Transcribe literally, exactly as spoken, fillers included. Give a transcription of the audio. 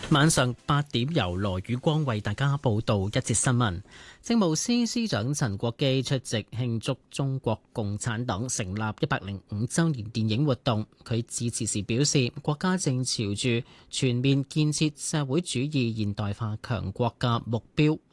晚上八點由羅宇光為大家報道一節新聞。政務司司長陳國基出席慶祝中國共產黨成立一百零五周年電影活動。佢致辭時表示，國家正朝住全面建設社會主義現代化強國嘅目標